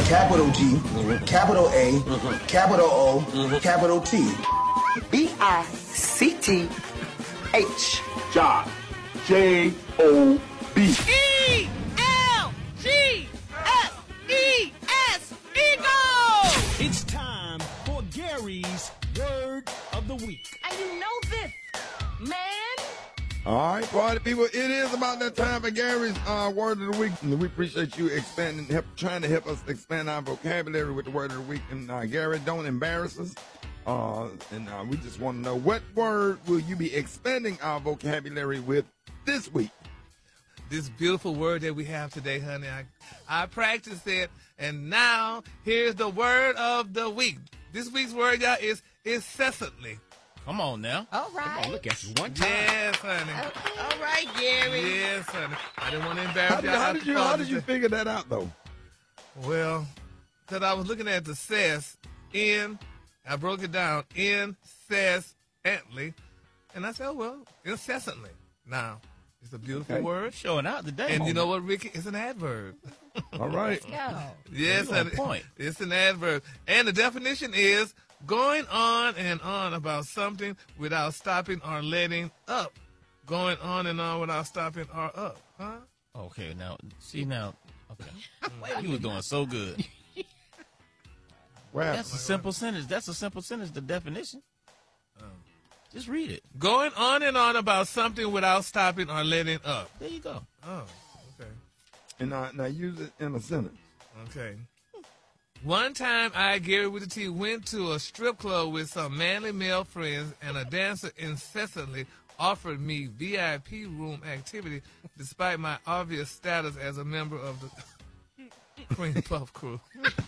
capital G, capital A, capital O, capital T. B-I-C-T-H. Job. J-O-B. E-L-G-S-E-S. Eagle! It's time for Gary's Word of the Week. And you know this, man. All right, party people, it is about that time for Gary's Word of the Week. And we appreciate you trying to help us expand our vocabulary with the Word of the Week. And Gary, don't embarrass us. We just want to know, what word will you be expanding our vocabulary with this week? This beautiful word that we have today, honey. I practiced it, and now here's the word of the week. This week's word, y'all, is incessantly. Come on now. All right. Come on, look at you one time. Yes, honey. Okay. All right, Gary. Yes, honey. I didn't want to embarrass y'all. How did you figure that out, though? Well, because I was looking at the cess I broke it down, incessantly, and I said, oh, well, incessantly. Now, it's a beautiful word. Showing out today. And you know what, Ricky? It's an adverb. All right. Yes, on point. It's an adverb. And the definition is going on and on about something without stopping or letting up. Going on and on without stopping or up. Huh? Okay, now, okay. He was doing so good. That's a simple sentence. The definition. Just read it. Going on and on about something without stopping or letting up. There you go. Oh, okay. And now use it in a sentence. Okay. One time I, Gary with the T, went to a strip club with some manly male friends, and a dancer incessantly offered me VIP room activity despite my obvious status as a member of the Cream Puff crew.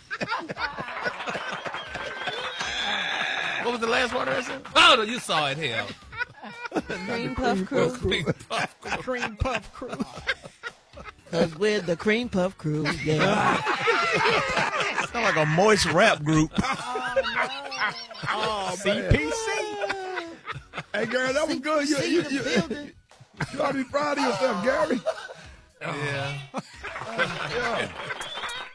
What was the last word I said? Oh, no, you saw it, hell. Cream Puff Crew. Cream Puff crew. Cream Puff crew. Because we're the Cream Puff Crew. Yeah. Sound like a moist rap group. Oh, CPC. Hey, girl, that was good. You ought to be proud of yourself, Gary. Yeah. Yeah.